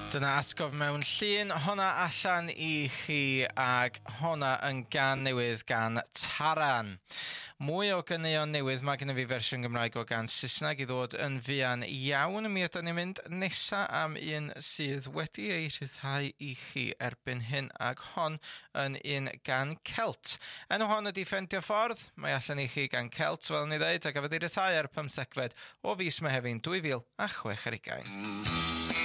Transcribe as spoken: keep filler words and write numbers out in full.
Dyna atgof mewn llun, honna allan i chi ag honna yn gan newydd gan Taran. Mwy o ganeuon newydd, mae gen i fi fersiwn Gymraeg o gan Saesneg i ddod yn fuan iawn. Mi ydyn ni'n mynd nesa am un sydd wedi ei rhyddhau i chi erbyn hyn ag hon yn un gan Celt. Enw hon ydi Ffendio Ffordd, mae allan i chi gan Celt fel ni ddeud, a gafodd ei ryddhau ar pymthegfed o fis Mehefin dwy fil a chwech ar ugain.